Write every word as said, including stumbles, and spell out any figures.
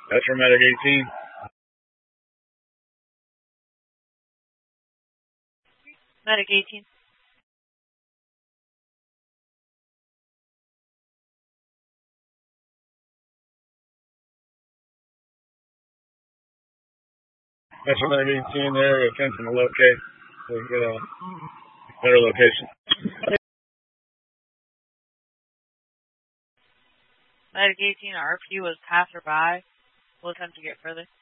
That's for Medic eighteen. Medic eighteen. That's for Medic eighteen there. Attention to locate. So we get a better location. Medic eighteen, our F U was passerby. We'll attempt to get further.